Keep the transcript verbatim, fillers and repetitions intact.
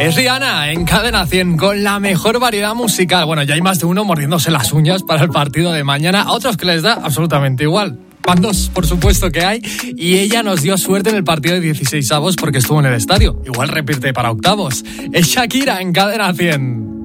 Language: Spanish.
Es Rihanna en Cadena cien con la mejor variedad musical. Bueno, ya hay más de uno mordiéndose las uñas para el partido de mañana. A otros que les da absolutamente igual. Bandos, por supuesto que hay. Y ella nos dio suerte en el partido de dieciseisavos porque estuvo en el estadio. Igual repite para octavos. Es Shakira en Cadena cien.